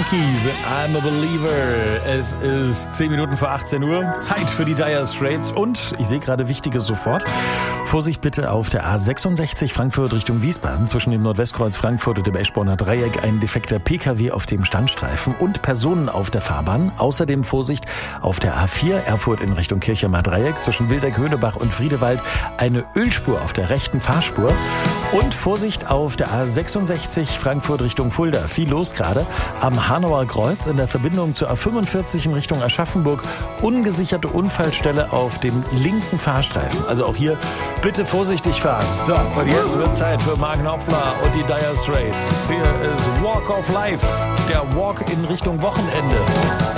Monkeys, I'm a Believer. Es ist 10 Minuten vor 18 Uhr. Zeit für die Dire Straits und ich sehe gerade Wichtiges sofort. Vorsicht bitte auf der A66 Frankfurt Richtung Wiesbaden zwischen dem Nordwestkreuz Frankfurt und dem Eschborner Dreieck ein defekter PKW auf dem Standstreifen und Personen auf der Fahrbahn. Außerdem Vorsicht auf der A4 Erfurt in Richtung Kirchheimer Dreieck zwischen Wildeck-Höhnebach und Friedewald eine Ölspur auf der rechten Fahrspur. Und Vorsicht auf der A66 Frankfurt Richtung Fulda. Viel los gerade. Am Hanauer Kreuz in der Verbindung zur A45 in Richtung Aschaffenburg. Ungesicherte Unfallstelle auf dem linken Fahrstreifen. Also auch hier bitte vorsichtig fahren. So, und jetzt wird Zeit für Mark Knopfler und die Dire Straits. Hier ist Walk of Life. Der Walk in Richtung Wochenende.